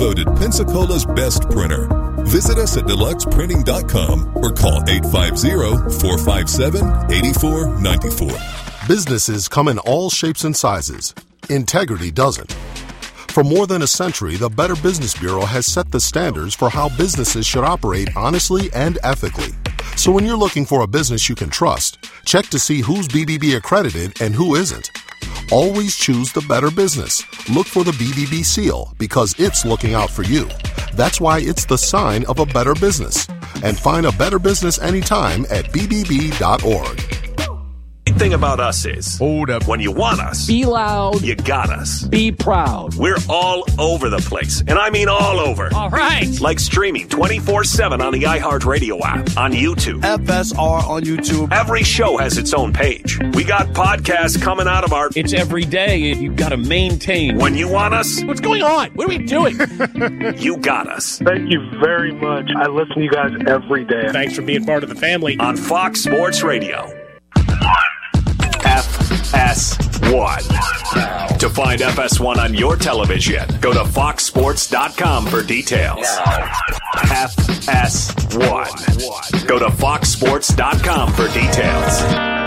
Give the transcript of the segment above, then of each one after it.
voted Pensacola's best printer. Visit us at deluxeprinting.com or call 850-457-8494. Businesses come in all shapes and sizes. Integrity doesn't. For more than a century, the Better Business Bureau has set the standards for how businesses should operate honestly and ethically. So when you're looking for a business you can trust, check to see who's BBB accredited and who isn't. Always choose the better business. Look for the BBB seal because it's looking out for you. That's why it's the sign of a better business. And find a better business anytime at bbb.org. The thing about us is, hold up. When you want us, be loud, you got us. Be proud. We're all over the place, and I mean all over. All right. Like streaming 24/7 on the iHeartRadio app, on YouTube. FSR on YouTube. Every show has its own page. We got podcasts coming out of our... It's every day, and you've got to maintain. When you want us... What's going on? What are we doing? You got us. Thank you very much. I listen to you guys every day. Thanks for being part of the family. On Fox Sports Radio. FS1. To find FS1 on your television, go to foxsports.com for details. FS1. Go to foxsports.com for details.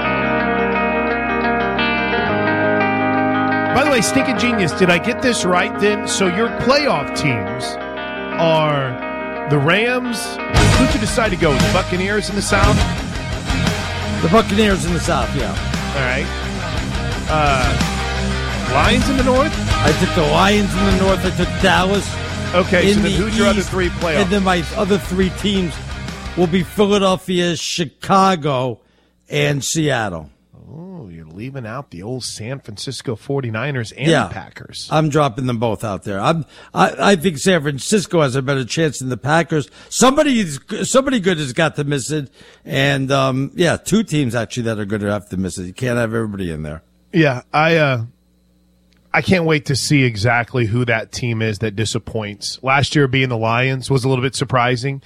By the way, Stinking Genius, did I get this right then? So your playoff teams are the Rams. Who'd you decide to go with? The Buccaneers in the South? The Buccaneers in the South, yeah. All right. Lions in the North? I took the Lions in the North. I took Dallas. Okay, so then who's your other three playoffs? And then my other three teams will be Philadelphia, Chicago, and Seattle. Oh, you're leaving out the old San Francisco 49ers and the Packers. I'm dropping them both out there. I think San Francisco has a better chance than the Packers. Somebody good has got to miss it. And, two teams actually that are good have to miss it. You can't have everybody in there. Yeah, I can't wait to see exactly who that team is that disappoints. Last year being the Lions was a little bit surprising.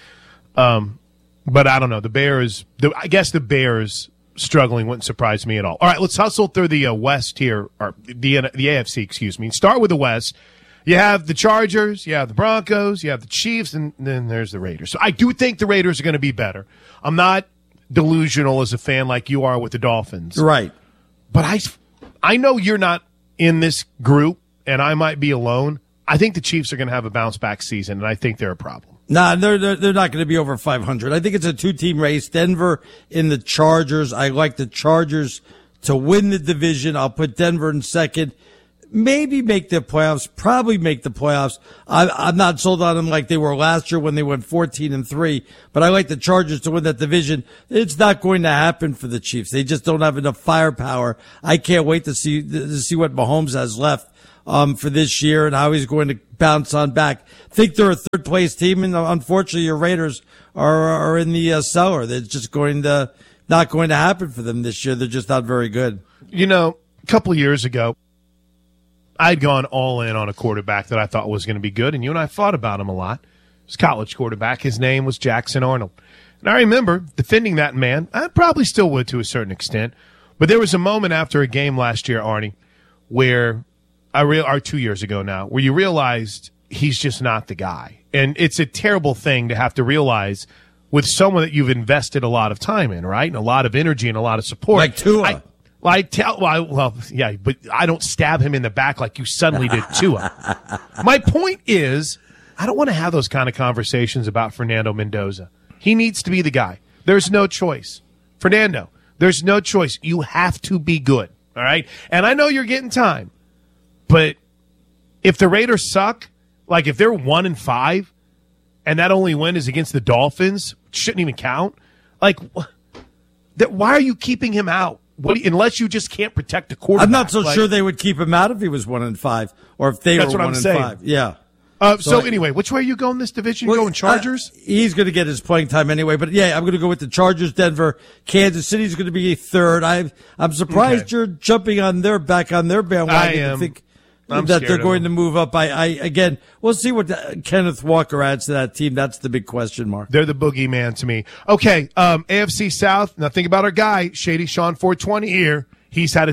But I don't know. I guess the Bears struggling wouldn't surprise me at all. All right, let's hustle through the West here, or the AFC, excuse me. Start with the West. You have the Chargers, you have the Broncos, you have the Chiefs, and then there's the Raiders. So I do think the Raiders are going to be better. I'm not delusional as a fan like you are with the Dolphins. Right. But I know you're not in this group, and I might be alone. I think the Chiefs are going to have a bounce-back season, and I think they're a problem. Nah, they're not going to be over 500. I think it's a two-team race. Denver in the Chargers. I like the Chargers to win the division. I'll put Denver in second. Maybe make the playoffs. Probably make the playoffs. I'm not sold on them like they were last year when they went 14-3. But I like the Chargers to win that division. It's not going to happen for the Chiefs. They just don't have enough firepower. I can't wait to see what Mahomes has left for this year and how he's going to bounce on back. I think they're a third-place team, and unfortunately your Raiders are in the cellar. They're just not going to happen for them this year. They're just not very good. You know, a couple of years ago, I'd gone all in on a quarterback that I thought was going to be good, and you and I thought about him a lot. His college quarterback, his name was Jackson Arnold. And I remember defending that man. I probably still would to a certain extent. But there was a moment after a game last year, Arnie, where or 2 years ago now, where you realized he's just not the guy. And it's a terrible thing to have to realize with someone that you've invested a lot of time in, right? And a lot of energy and a lot of support. Like Tua. Yeah, but I don't stab him in the back like you suddenly did Tua. My point is, I don't want to have those kind of conversations about Fernando Mendoza. He needs to be the guy. There's no choice. Fernando, there's no choice. You have to be good, all right? And I know you're getting time, but if the Raiders suck, like if they're 1-5, and that only win is against the Dolphins, shouldn't even count, like, why are you keeping him out? Unless you just can't protect the quarterback. I'm not so sure they would keep him out if he was 1-5, or if they were 1-5. Yeah. So anyway, which way are you going this division? You going Chargers? He's going to get his playing time anyway. But yeah, I'm going to go with the Chargers. Denver, Kansas City's going to be third. I'm surprised you're jumping on their bandwagon. I am. To think that they're going to move up. Again, we'll see what Kenneth Walker adds to that team. That's the big question mark. They're the boogeyman to me. Okay, AFC South. Now think about our guy, Shady Sean 420 here. He's had a